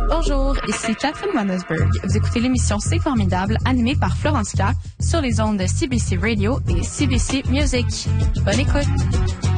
Bonjour, ici Catherine Wannesberg. Vous écoutez l'émission C'est formidable, animée par Florence K sur les ondes de CBC Radio et CBC Music. Bonne écoute!